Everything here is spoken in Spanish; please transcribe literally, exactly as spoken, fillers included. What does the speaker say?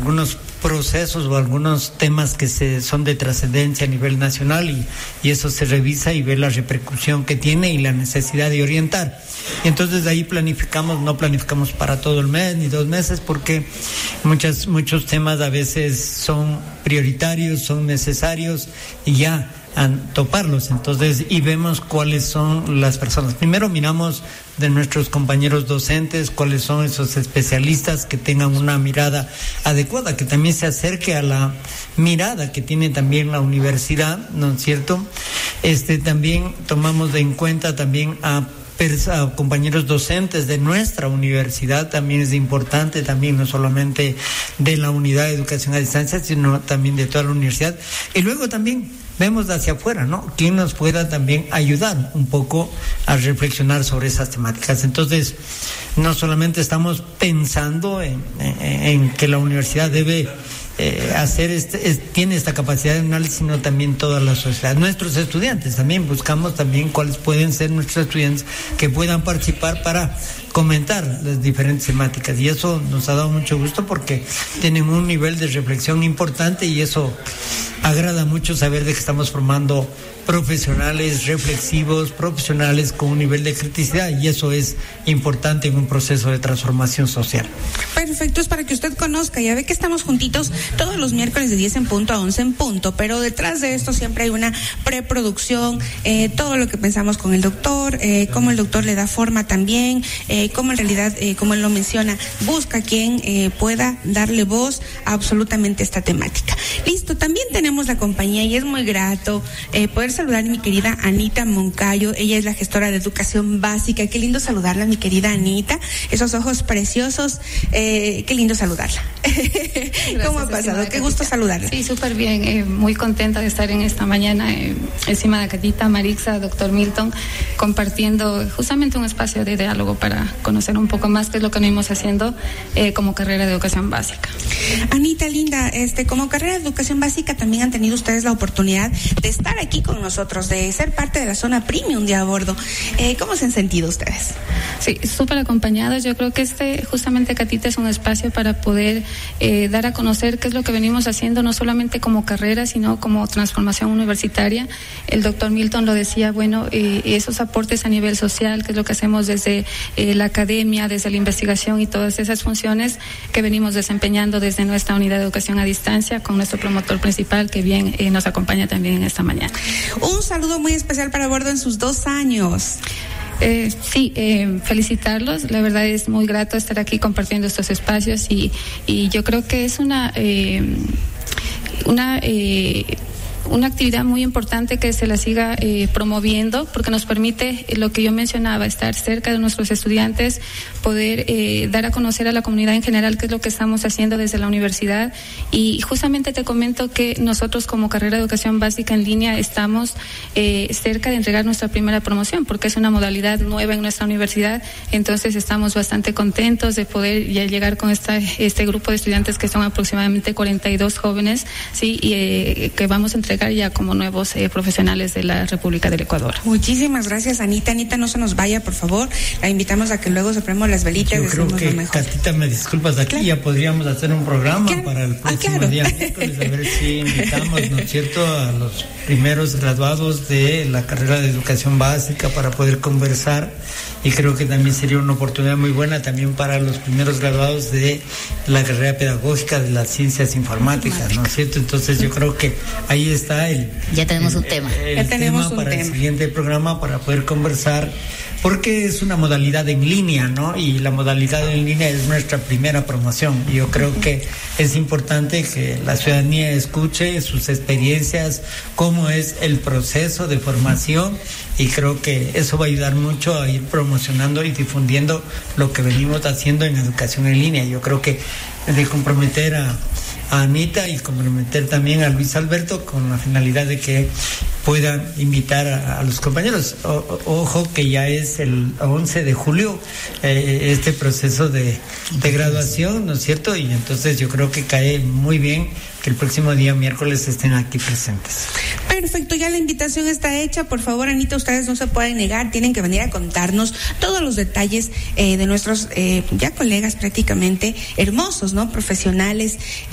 algunos procesos o algunos temas que se son de trascendencia a nivel nacional y, y eso se revisa y ve la repercusión que tiene y la necesidad de orientar. Y entonces de ahí planificamos, no planificamos para todo el mes ni dos meses porque muchas, muchos temas a veces son prioritarios, son necesarios y ya a toparlos, entonces, y vemos cuáles son las personas. Primero miramos de nuestros compañeros docentes cuáles son esos especialistas que tengan una mirada adecuada, que también se acerque a la mirada que tiene también la universidad, ¿no es cierto? Este, también tomamos en cuenta también a a compañeros docentes de nuestra universidad, también es importante, también no solamente de la unidad de educación a distancia, sino también de toda la universidad. Y luego también vemos hacia afuera, ¿no? Quien nos pueda también ayudar un poco a reflexionar sobre esas temáticas. Entonces, no solamente estamos pensando en, en, en que la universidad debe Eh, hacer este, es, tiene esta capacidad de análisis, sino también toda la sociedad. Nuestros estudiantes también buscamos también cuáles pueden ser nuestros estudiantes que puedan participar para comentar las diferentes temáticas, y eso nos ha dado mucho gusto porque tienen un nivel de reflexión importante y eso agrada mucho saber de que estamos formando profesionales reflexivos, profesionales con un nivel de criticidad, y eso es importante en un proceso de transformación social. Perfecto, es para que usted conozca, ya ve que estamos juntitos todos los miércoles de diez en punto a once en punto, pero detrás de esto siempre hay una preproducción, eh, todo lo que pensamos con el doctor, eh, cómo el doctor le da forma también, eh, cómo en realidad, eh, como él lo menciona, busca quien eh, pueda darle voz a absolutamente esta temática. Listo, también tenemos la compañía y es muy grato eh, poder saludar a mi querida Anita Moncayo. Ella es la gestora de educación básica. Qué lindo saludarla, mi querida Anita. Esos ojos preciosos, eh, qué lindo saludarla. Gracias, ¿cómo ha pasado? Qué gusto saludarla. Sí, súper bien. Eh, muy contenta de estar en esta mañana eh, encima de Catita, Marixa, doctor Milton, compartiendo justamente un espacio de diálogo para conocer un poco más qué es lo que venimos haciendo eh, como carrera de educación básica. Anita, linda, este, como carrera de educación básica también han tenido ustedes la oportunidad de estar aquí con nosotros, de ser parte de la zona premium de a bordo. Eh, ¿Cómo se han sentido ustedes? Sí, súper acompañados. Yo creo que este, justamente Catita, es un espacio para poder eh, dar a conocer qué es lo que venimos haciendo, no solamente como carrera, sino como transformación universitaria. El doctor Milton lo decía, bueno, eh, esos aportes a nivel social, que es lo que hacemos desde eh, la academia, desde la investigación y todas esas funciones que venimos desempeñando desde nuestra unidad de educación a distancia, con nuestro promotor principal, que bien eh, nos acompaña también en esta mañana. Un saludo muy especial para Bordo en sus dos años. Eh, sí, eh, felicitarlos. La verdad es muy grato estar aquí compartiendo estos espacios y, y yo creo que es una eh, una eh, una actividad muy importante que se la siga eh, promoviendo, porque nos permite eh, lo que yo mencionaba, estar cerca de nuestros estudiantes, poder eh, dar a conocer a la comunidad en general qué es lo que estamos haciendo desde la universidad. Y justamente te comento que nosotros como carrera de educación básica en línea estamos eh, cerca de entregar nuestra primera promoción, porque es una modalidad nueva en nuestra universidad. Entonces estamos bastante contentos de poder ya llegar con esta, este grupo de estudiantes, que son aproximadamente cuarenta y dos jóvenes, sí, y eh, que vamos a entregar ya como nuevos eh, profesionales de la República del Ecuador. Muchísimas gracias, Anita. Anita, no se nos vaya, por favor. La invitamos a que luego sopremos las velitas. Yo creo que, Catita, me disculpas, aquí claro. Ya podríamos hacer un programa claro. para el próximo ah, claro. día miércoles, a ver si invitamos, ¿no es cierto?, a los primeros graduados de la carrera de educación básica para poder conversar, y creo que también sería una oportunidad muy buena también para los primeros graduados de la carrera pedagógica de las ciencias informáticas, ¿no es cierto? Entonces yo creo que ahí está el... Ya tenemos el, un tema. El, el ya tenemos tema un para tema. El siguiente programa, para poder conversar, porque es una modalidad en línea, ¿no? Y la modalidad en línea es nuestra primera promoción. Y yo creo que es importante que la ciudadanía escuche sus experiencias, cómo es el proceso de formación, y creo que eso va a ayudar mucho a ir promocionando y difundiendo lo que venimos haciendo en educación en línea. Yo creo que de comprometer a, a Anita y comprometer también a Luis Alberto con la finalidad de que puedan invitar a, a los compañeros. O, ojo que ya es el once de julio eh, este proceso de, de graduación, ¿no es cierto? Y entonces yo creo que cae muy bien que el próximo día miércoles estén aquí presentes. Perfecto, ya la invitación está hecha. Por favor, Anita, ustedes no se pueden negar, tienen que venir a contarnos todos los detalles eh, de nuestros eh, ya colegas prácticamente hermosos, ¿no? Profesionales.